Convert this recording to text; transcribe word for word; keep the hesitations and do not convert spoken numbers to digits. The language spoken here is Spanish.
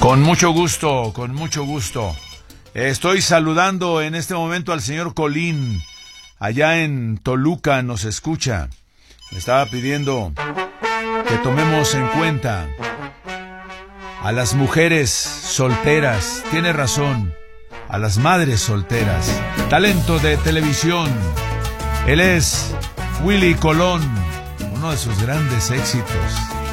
Con mucho gusto, con mucho gusto. Estoy saludando en este momento al señor Colín, allá en Toluca, nos escucha. Me estaba pidiendo que tomemos en cuenta a las mujeres solteras, tiene razón, a las madres solteras. Talento de televisión. Él es Willy Colón, uno de sus grandes éxitos.